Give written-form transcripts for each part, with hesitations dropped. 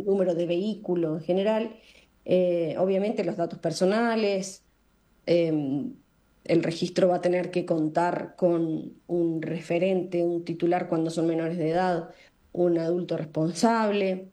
número de vehículo en general, obviamente los datos personales, eh, el registro va a tener que contar con un referente, un titular cuando son menores de edad, un adulto responsable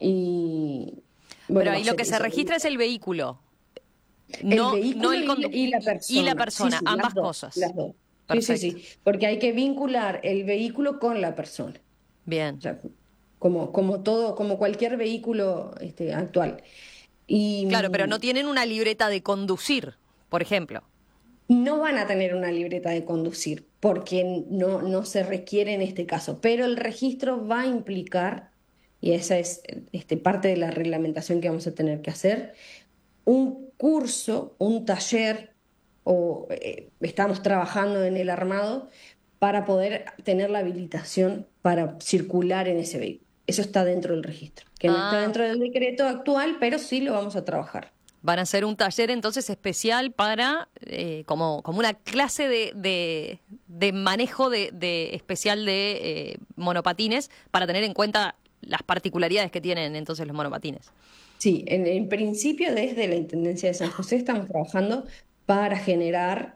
y Pero bueno, va ahí a lo ser que se eso. registra es el vehículo, El no vehículo el y la y la persona. Sí, persona, sí, ambas las cosas. dos. Sí, sí, Perfecto. sí. Porque hay que vincular el vehículo con la persona. O Bien. sea, como todo, como cualquier vehículo actual. Y Claro, pero no tienen una libreta de conducir, por ejemplo. no van a tener una libreta de conducir, porque no se requiere en este caso. Pero el registro va a implicar, y esa es parte de la reglamentación que vamos a tener que hacer, un curso, un taller, o estamos trabajando en el armado para poder tener la habilitación para circular en ese vehículo. Eso está dentro del registro, que no está Ah, dentro del decreto actual, pero sí lo vamos a trabajar. van a hacer un taller entonces especial para, como una clase de manejo especial de monopatines para tener en cuenta las particularidades que tienen entonces los monopatines. Sí, en principio desde la Intendencia de San José estamos trabajando para generar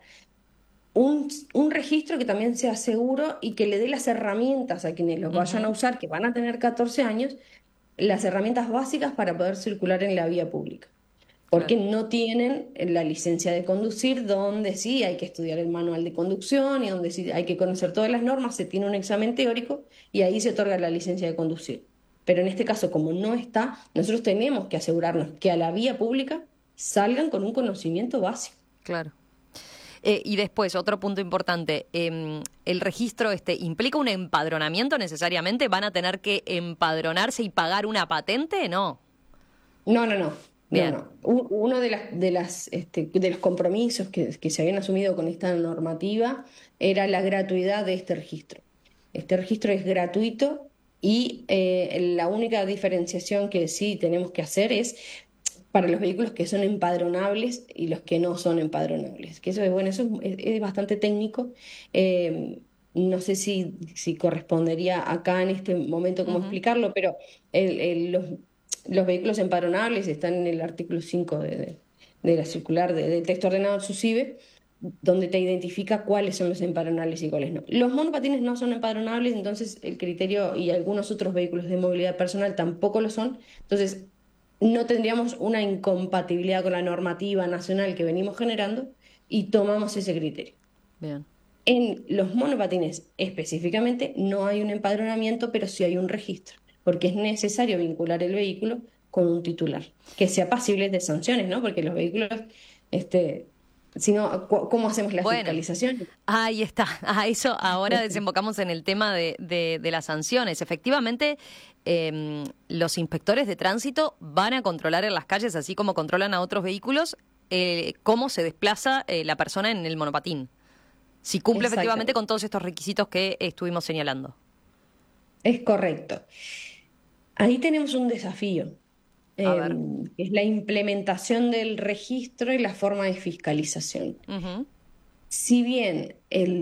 un registro que también sea seguro y que le dé las herramientas a quienes los vayan a Ujú, usar, que van a tener 14 años, las herramientas básicas para poder circular en la vía pública. Porque claro. no tienen la licencia de conducir, donde sí hay que estudiar el manual de conducción y donde sí hay que conocer todas las normas, se tiene un examen teórico y ahí se otorga la licencia de conducir. Pero en este caso, como no está, nosotros tenemos que asegurarnos que a la vía pública salgan con un conocimiento básico. Claro. Y después, otro punto importante, el registro implica un empadronamiento necesariamente, ¿van a tener que empadronarse y pagar una patente? No. No, no, no, no, Bien. no. Uno de los compromisos que se habían asumido con esta normativa era la gratuidad de este registro. Este registro es gratuito y la única diferenciación que sí tenemos que hacer es para los vehículos que son empadronables y los que no son empadronables. Que eso es, bueno, es bastante técnico. No sé si correspondería acá en este momento cómo Ujú. explicarlo, pero los vehículos empadronables están en el artículo 5 de la circular del texto ordenado del SUSIBE, donde te identifica cuáles son los empadronables y cuáles no. Los monopatines no son empadronables, entonces el criterio y algunos otros vehículos de movilidad personal tampoco lo son. Entonces, no tendríamos una incompatibilidad con la normativa nacional que venimos generando y tomamos ese criterio. Bien. En los monopatines específicamente no hay un empadronamiento, pero sí hay un registro, porque es necesario vincular el vehículo con un titular, que sea pasible de sanciones, ¿no? Porque los vehículos, este, si no, ¿cómo hacemos la Bueno, fiscalización? ahí está. A eso ahora desembocamos en el tema de las sanciones. Efectivamente, los inspectores de tránsito van a controlar en las calles, así como controlan a otros vehículos, cómo se desplaza la persona en el monopatín. Si cumple efectivamente Exactamente, con todos estos requisitos que estuvimos señalando. es correcto. Ahí tenemos un desafío, A ver. que es la implementación del registro y la forma de fiscalización. Ujú. Si bien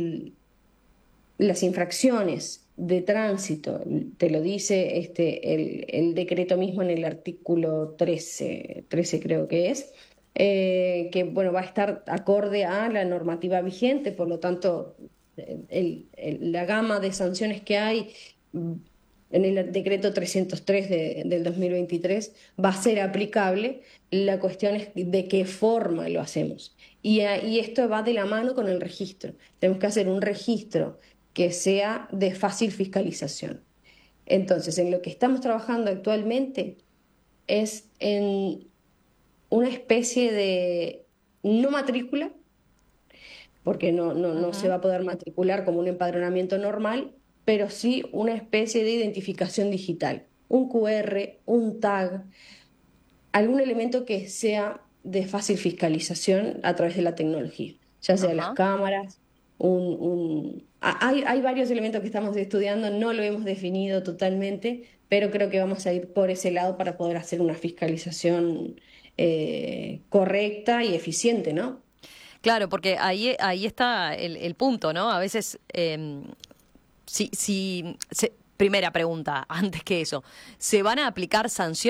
las infracciones de tránsito, te lo dice el decreto mismo en el artículo 13 creo que es, que bueno, va a estar acorde a la normativa vigente, por lo tanto, la gama de sanciones que hay en el decreto 303 del 2023 va a ser aplicable. La cuestión es de qué forma lo hacemos. Y esto va de la mano con el registro. Tenemos que hacer un registro que sea de fácil fiscalización. Entonces, en lo que estamos trabajando actualmente es en una especie de no matrícula, porque no se Ujú. va a poder matricular como un empadronamiento normal, pero sí una especie de identificación digital, un QR, un tag, algún elemento que sea de fácil fiscalización a través de la tecnología, ya sea las Ajá. cámaras, hay varios elementos que estamos estudiando, no lo hemos definido totalmente, pero creo que vamos a ir por ese lado para poder hacer una fiscalización correcta y eficiente, ¿no? Claro, porque ahí está el punto, ¿no? A veces, primera pregunta, antes que eso, ¿se van a aplicar sanciones?